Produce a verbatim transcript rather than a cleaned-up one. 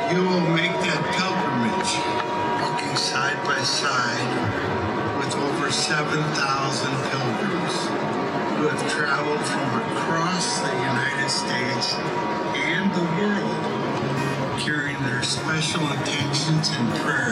You will make that pilgrimage, walking side by side with over seven thousand pilgrims who have traveled from across the United States and the world, carrying their special intentions and prayers